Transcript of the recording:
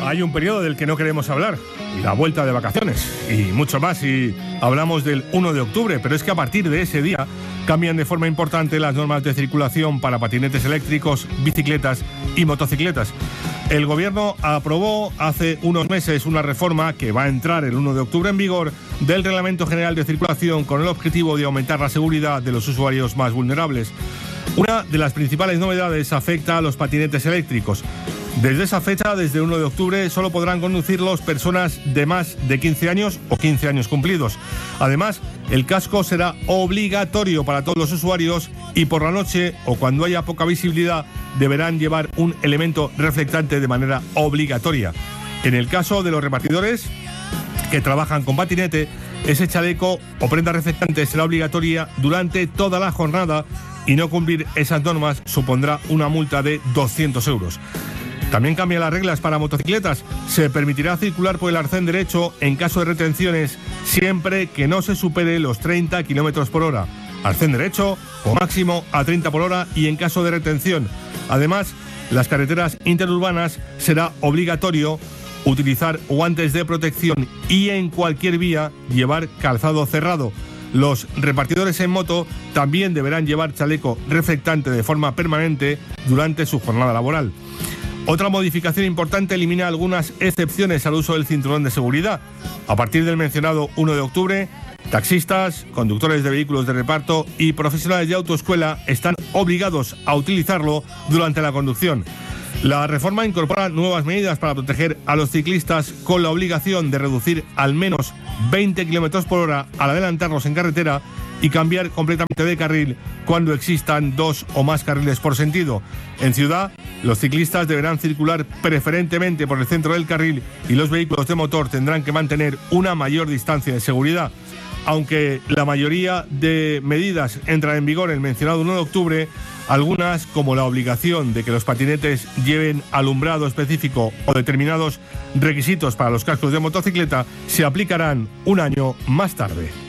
hay un periodo del que no queremos hablar, la vuelta de vacaciones, y mucho más si hablamos del 1 de octubre, pero es que a partir de ese día cambian de forma importante las normas de circulación para patinetes eléctricos, bicicletas y motocicletas. El Gobierno aprobó hace unos meses una reforma que va a entrar el 1 de octubre en vigor del Reglamento General de Circulación con el objetivo de aumentar la seguridad de los usuarios más vulnerables. Una de las principales novedades afecta a los patinetes eléctricos. Desde esa fecha, desde el 1 de octubre, solo podrán conducirlos personas de más de 15 años o 15 años cumplidos. Además, el casco será obligatorio para todos los usuarios y por la noche o cuando haya poca visibilidad deberán llevar un elemento reflectante de manera obligatoria. En el caso de los repartidores que trabajan con patinete, ese chaleco o prenda reflectante será obligatoria durante toda la jornada y no cumplir esas normas supondrá una multa de 200 euros. También cambian las reglas para motocicletas. Se permitirá circular por el arcén derecho en caso de retenciones siempre que no se supere los 30 km por hora. Arcén derecho o máximo a 30 por hora y en caso de retención. Además, las carreteras interurbanas será obligatorio utilizar guantes de protección y en cualquier vía llevar calzado cerrado. Los repartidores en moto también deberán llevar chaleco reflectante de forma permanente durante su jornada laboral. Otra modificación importante elimina algunas excepciones al uso del cinturón de seguridad. A partir del mencionado 1 de octubre, taxistas, conductores de vehículos de reparto y profesionales de autoescuela están obligados a utilizarlo durante la conducción. La reforma incorpora nuevas medidas para proteger a los ciclistas con la obligación de reducir al menos 20 km por hora al adelantarlos en carretera y cambiar completamente de carril cuando existan 2 o más carriles por sentido. En ciudad, los ciclistas deberán circular preferentemente por el centro del carril y los vehículos de motor tendrán que mantener una mayor distancia de seguridad. Aunque la mayoría de medidas entran en vigor el mencionado 1 de octubre, algunas, como la obligación de que los patinetes lleven alumbrado específico o determinados requisitos para los cascos de motocicleta, se aplicarán un año más tarde.